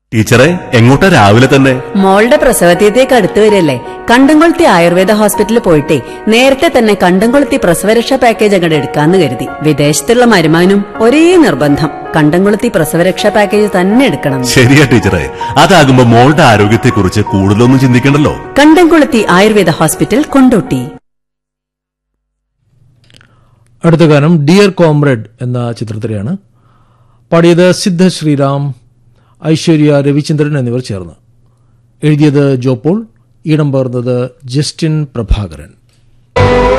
ടീച്ചറെ, എങ്ങോട്ടാ രാവിലെ തന്നെ? മോളുടെ പ്രസവതീയത്തേക്ക് അടുത്ത് വരില്ലേ. കണ്ടംകൊളുത്തി ആയുർവേദ ഹോസ്പിറ്റലിൽ പോയിട്ടേ നേരത്തെ തന്നെ കണ്ടംകൊളുത്തി പ്രസവരക്ഷാ പാക്കേജ് അങ്ങോട്ട് എടുക്കാന്ന് കരുതി. വിദേശത്തുള്ള മരുമാനും ഒരേ നിർബന്ധം, കണ്ടംകൊളുത്തി പ്രസവരക്ഷാ പാക്കേജ് തന്നെ എടുക്കണം. ശരിയാ ടീച്ചറെ, അതാകുമ്പോ മോളുടെ ആരോഗ്യത്തെക്കുറിച്ച് കൂടുതലൊന്നും ചിന്തിക്കണ്ടല്ലോ. കണ്ടംകൊളുത്തി ആയുർവേദ ഹോസ്പിറ്റൽ, കൊണ്ടോട്ടി. അടുത്ത ഗാനം ഡിയർ കോംറേഡ് എന്ന ചിത്രത്തിലെയാണ്. പാടിയത് സിദ്ധ ശ്രീറാം, ഐശ്വര്യ രവിചന്ദ്രൻ എന്നിവർ ചേർന്ന്. എഴുതിയത് ജോപോൾ, ഈണം പകർന്നത് ജസ്റ്റിൻ പ്രഭാകരൻ.